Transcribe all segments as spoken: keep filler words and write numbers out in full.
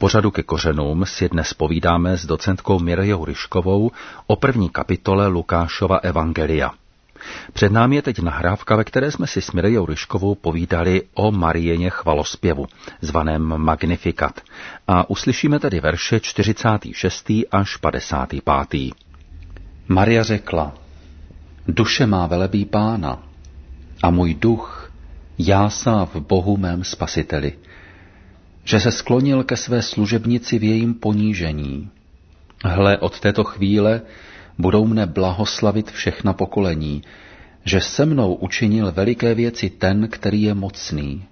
pořadu Ke kořenům si dnes povídáme s docentkou Mirjou Ryškovou o první kapitole Lukášova evangelia. Před námi je teď nahrávka, ve které jsme si s Mirjou Ryškovou povídali o Marijině chvalospěvu, zvaném Magnificat. A uslyšíme tedy verše čtyřicátý šestý až padesátý pátý. Maria řekla: Duše má velebí Pána a můj duch jásá v Bohu mém Spasiteli, že se sklonil ke své služebnici v jejím ponížení. Hle, od této chvíle budou mne blahoslavit všechna pokolení, že se mnou učinil veliké věci ten, který je mocný.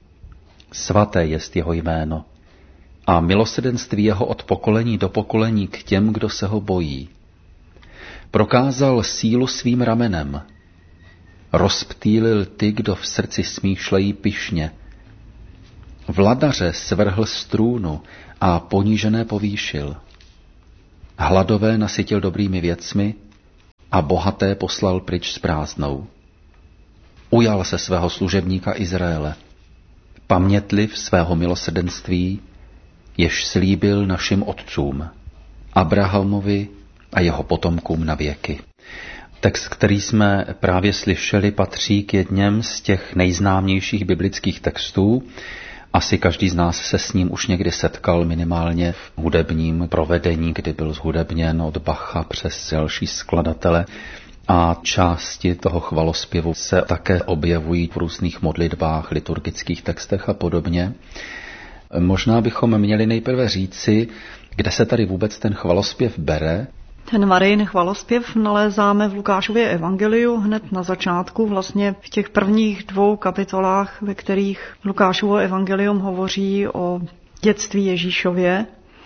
Svaté jest jeho jméno a milosrdenství jeho od pokolení do pokolení k těm, kdo se ho bojí. Prokázal sílu svým ramenem, rozptýlil ty, kdo v srdci smýšlejí pyšně. Vladaře svrhl z trůnu a ponížené povýšil. Hladové nasytil dobrými věcmi a bohaté poslal pryč s prázdnou. Ujal se svého služebníka Izraele, pamětliv svého milosrdenství, jež slíbil našim otcům, Abrahamovi a jeho potomkům na věky. Text, který jsme právě slyšeli, patří k jedněm z těch nejznámějších biblických textů. Asi každý z nás se s ním už někdy setkal, minimálně v hudebním provedení, kdy byl zhudebněn od Bacha přes další skladatele. A části toho chvalospěvu se také objevují v různých modlitbách, liturgických textech a podobně. Možná bychom měli nejprve říci, kde se tady vůbec ten chvalospěv bere. Ten Marijin chvalospěv nalézáme v Lukášově evangeliu hned na začátku, vlastně v těch prvních dvou kapitolách, ve kterých Lukášovo evangelium hovoří o dětství Ježíšově.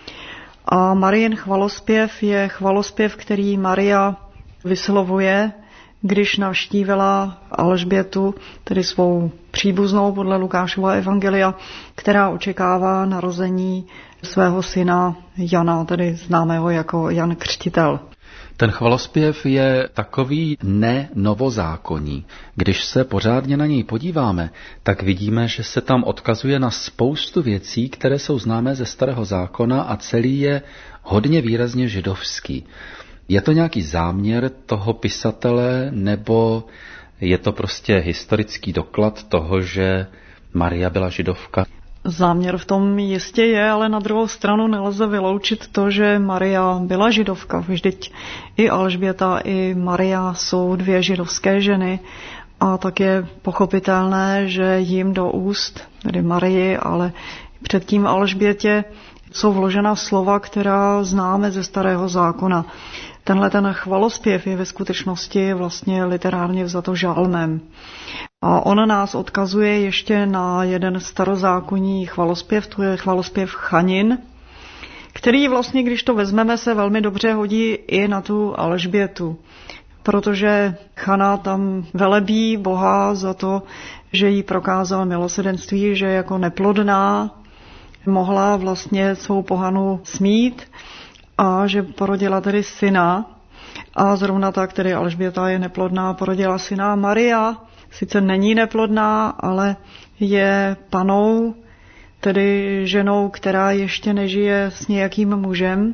A Marijin chvalospěv je chvalospěv, který Maria vyslovuje, když navštívila Alžbětu, tedy svou příbuznou podle Lukášova evangelia, která očekává narození svého syna Jana, tedy známého jako Jan Křtitel. Ten chvalospěv je takový ne-novozákonní. Když se pořádně na něj podíváme, tak vidíme, že se tam odkazuje na spoustu věcí, které jsou známé ze Starého zákona a celý je hodně výrazně židovský. Je to nějaký záměr toho pisatele, nebo je to prostě historický doklad toho, že Maria byla židovka? Záměr v tom jistě je, ale na druhou stranu nelze vyloučit to, že Maria byla židovka. Vždyť i Alžběta, i Maria jsou dvě židovské ženy a tak je pochopitelné, že jim do úst, tedy Marii, ale předtím Alžbětě, jsou vložena slova, která známe ze Starého zákona. Tenhle ten chvalospěv je ve skutečnosti vlastně literárně vzato žálmem. A on nás odkazuje ještě na jeden starozákonní chvalospěv, to je chvalospěv Chanin, který vlastně, když to vezmeme, se velmi dobře hodí i na tu Alžbětu, protože Chana tam velebí Boha za to, že jí prokázal milosrdenství, že jako neplodná mohla vlastně svou pohanu smít a že porodila tedy syna. A zrovna tak, tedy Alžběta je neplodná, porodila syna. Maria sice není neplodná, ale je panou, tedy ženou, která ještě nežije s nějakým mužem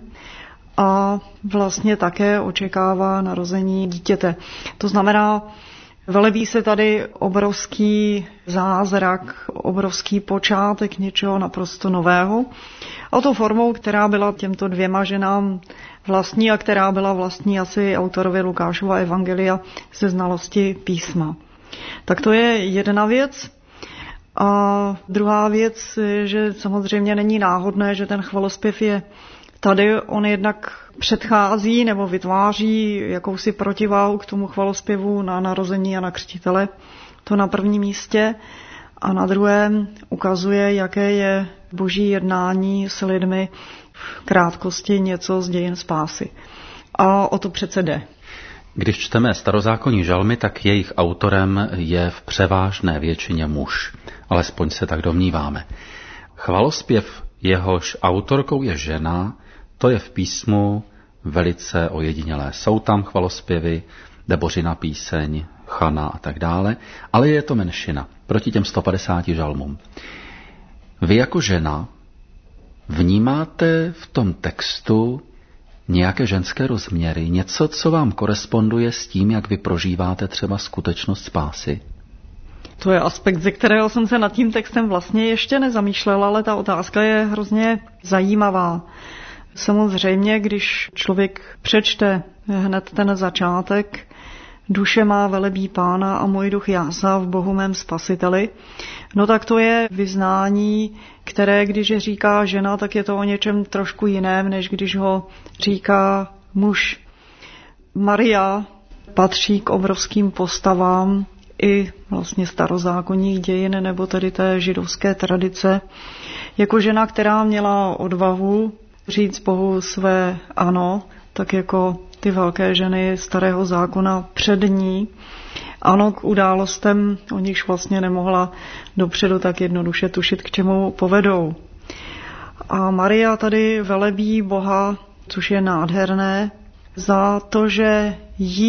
a vlastně také očekává narození dítěte. To znamená, velebí se tady obrovský zázrak, obrovský počátek něčeho naprosto nového. A to formou, která byla těmto dvěma ženám vlastní a která byla vlastní asi autorovi Lukášova evangelia ze znalosti písma. Tak to je jedna věc. A druhá věc, že samozřejmě není náhodné, že ten chvalospěv je tady. On jednak předchází nebo vytváří jakousi protiváhu k tomu chvalospěvu na narození Jana Křtitele. To na prvním místě. A na druhém ukazuje, jaké je boží jednání s lidmi v krátkosti něco z dějin spásy. A o to přece jde. Když čteme starozákonní žalmy, tak jejich autorem je v převážné většině muž. Alespoň se tak domníváme. Chvalospěv, jehož autorkou je žena, to je v písmu velice ojedinělé. Jsou tam chvalospěvy, Debořina píseň, Chana a tak dále, ale je to menšina proti těm sto padesáti žalmům. Vy jako žena Vnímáte v tom textu nějaké ženské rozměry, něco, co vám koresponduje s tím, jak vy prožíváte třeba skutečnost spásy? To je aspekt, ze kterého jsem se nad tím textem vlastně ještě nezamýšlela, ale ta otázka je hrozně zajímavá. Samozřejmě, když člověk přečte hned ten začátek, duše má velebí Pána a můj duch jásá v Bohu mém spasiteli, no tak to je vyznání, které když říká žena, tak je to o něčem trošku jiném, než když ho říká muž. Maria patří k obrovským postavám i vlastně starozákonních dějin nebo tedy té židovské tradice, jako žena, která měla odvahu říct Bohu své ano, tak jako ty velké ženy starého zákona před ní. Ano, k událostem, o nichž vlastně nemohla dopředu tak jednoduše tušit, k čemu povedou. A Maria tady velebí Boha, což je nádherné, za to, že jí